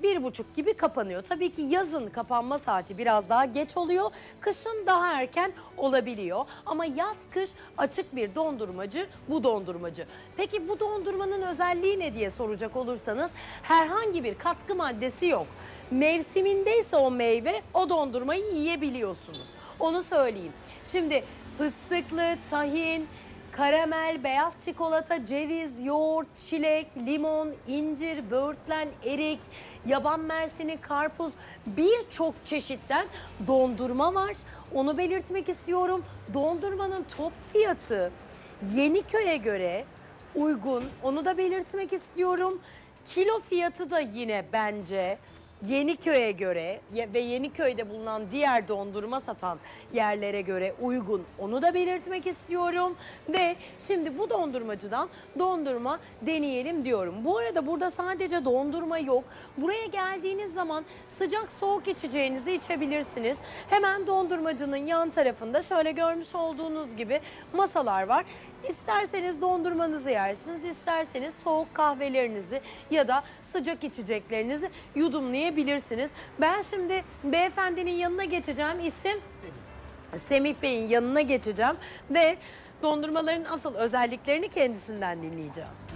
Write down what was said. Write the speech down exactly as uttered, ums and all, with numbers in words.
bir buçuk gibi kapanıyor. Tabii ki yazın kapanma saati biraz daha geç oluyor. Kışın daha erken olabiliyor. Ama yaz kış açık bir dondurmacı bu dondurmacı. Peki bu dondurmanın özelliği ne diye soracak olursanız herhangi bir katkı maddesi yok. Mevsimindeyse o meyve o dondurmayı yiyebiliyorsunuz. Onu söyleyeyim. Şimdi fıstıklı, tahin, karamel, beyaz çikolata, ceviz, yoğurt, çilek, limon, incir, böğürtlen, erik, yaban mersini, karpuz birçok çeşitten dondurma var. Onu belirtmek istiyorum. Dondurmanın top fiyatı Yeniköy'e göre uygun. Onu da belirtmek istiyorum. Kilo fiyatı da yine bence Yeniköy'e göre ve Yeniköy'de bulunan diğer dondurma satan yerlere göre uygun. Onu da belirtmek istiyorum. Ve şimdi bu dondurmacıdan dondurma deneyelim diyorum. Bu arada burada sadece dondurma yok. Buraya geldiğiniz zaman sıcak soğuk içeceğinizi içebilirsiniz. Hemen dondurmacının yan tarafında şöyle görmüş olduğunuz gibi masalar var. İsterseniz dondurmanızı yersiniz, isterseniz soğuk kahvelerinizi ya da sıcak içeceklerinizi yudumlayabilirsiniz. Ben şimdi beyefendinin yanına geçeceğim. İsim? Semih. Semih Bey'in yanına geçeceğim ve dondurmaların asıl özelliklerini kendisinden dinleyeceğim.